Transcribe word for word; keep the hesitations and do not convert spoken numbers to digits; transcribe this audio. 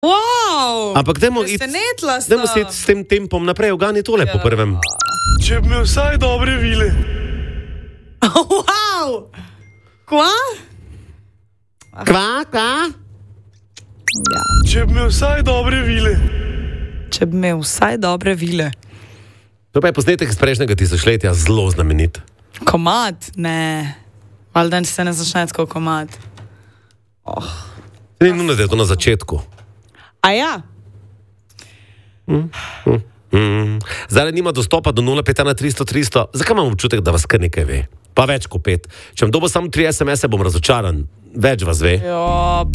Wow, Ampak dajmo iti presenetila dajmo sem. iti s tem tempom naprej, ugani tole po prvem. Če bi imel vsaj dobre vile. Wow, kva? Kva, kva? Ja. Če bi imel vsaj dobre vile. Če bi imel vsaj dobre vile. To pa je posnetek iz prejšnjega tisočletja, zelo znamenit. Komad? Ne. Valjda se ne začne tako komad. Oh. Ni nujno, da je to na začetku. A ja? Mm, mm, mm. Zdaj nima dostopa do nula pet ena tristo tristo. Zakaj imam občutek, da vas kar nekaj ve? Pa več kot pet. Če vam dobo samo tri es em ese, bom razočaran. Več vas ve. Jo,